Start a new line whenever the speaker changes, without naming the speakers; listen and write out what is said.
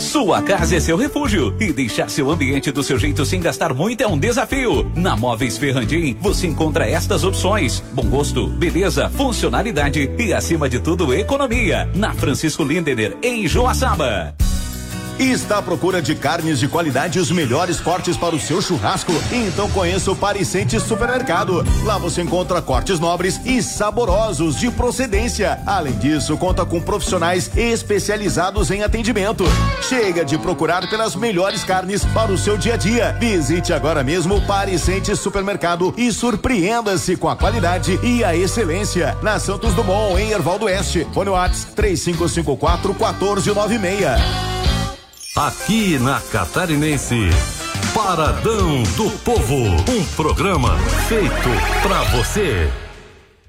Sua casa é seu refúgio e deixar seu ambiente do seu jeito sem gastar muito é um desafio. Na Móveis Ferrandin você encontra estas opções: bom gosto, beleza, funcionalidade e, acima de tudo, economia. Na Francisco Lindener, em Joaçaba.
Está à procura de carnes de qualidade e os melhores cortes para o seu churrasco? Então conheça o Pariscente Supermercado. Lá você encontra cortes nobres e saborosos de procedência. Além disso, conta com profissionais especializados em atendimento. Chega de procurar pelas melhores carnes para o seu dia a dia. Visite agora mesmo o Pariscente Supermercado e surpreenda-se com a qualidade e a excelência. Na Santos Dumont, em Erval do Oeste. Fone WhatsApp 3554-1496.
Aqui na Catarinense, Paradão do Povo, um programa feito pra você.